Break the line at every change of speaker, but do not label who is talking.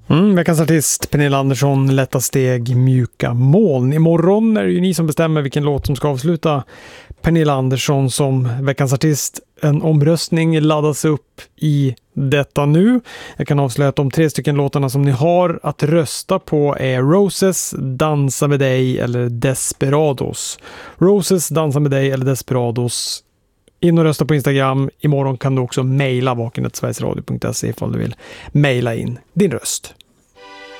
Veckans artist Pernilla Andersson, Lätta steg, mjuka moln. Imorgon är det ju ni som bestämmer vilken låt som ska avsluta Pernilla Andersson som veckans artist. En omröstning laddas upp i detta nu. Jag kan avslöja att de 3 stycken låtarna som ni har att rösta på är Roses, Dansa med dig eller Desperados. Roses, Dansa med dig eller Desperados. In och rösta på Instagram. Imorgon kan du också mejla vakenet sverigesradio.se ifall du vill mejla in din röst.